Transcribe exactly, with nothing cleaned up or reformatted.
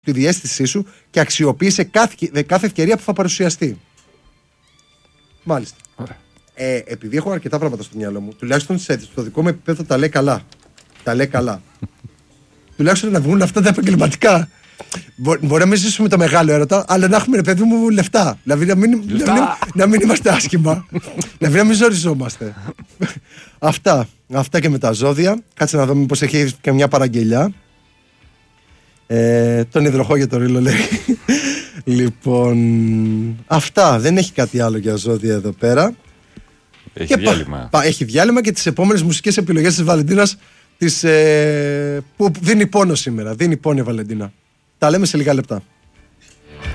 τη διαίσθησή σου και αξιοποίησε κάθε, κάθε ευκαιρία που θα παρουσιαστεί. Μάλιστα. Ε, επειδή έχω αρκετά πράγματα στο μυαλό μου, τουλάχιστον στο δικό μου επίπεδο τα λέει καλά. Τα λέει καλά. Τουλάχιστον να βγουν αυτά τα επαγγελματικά. Μπο, μπορεί να μην ζήσουμε το μεγάλο έρωτα, αλλά να έχουμε, ρε παιδί μου, λεφτά. Δηλαδή να μην, να μην, να μην είμαστε άσχημα. Δηλαδή να μην ζοριζόμαστε. Αυτά. Αυτά και με τα ζώδια. Κάτσε να δούμε πως έχει και μια παραγγελιά. Ε, τον υδροχό για το ρίλο λέει. Λοιπόν, αυτά. Δεν έχει κάτι άλλο για ζώδια εδώ πέρα. Έχει και διάλειμμα. Πα, πα, έχει διάλειμμα και τις επόμενες μουσικές επιλογές της Βαλεντίνας τις, ε, που δίνει πόνο σήμερα. Δίνει πόνο η Βαλεντίνα. Τα λέμε σε λίγα λεπτά.